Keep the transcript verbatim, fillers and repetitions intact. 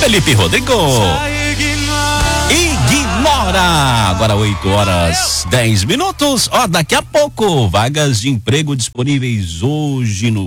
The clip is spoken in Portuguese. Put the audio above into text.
Felipe Rodrigo. Ignora. Agora oito horas dez minutos. Ó, daqui a pouco, vagas de emprego disponíveis hoje no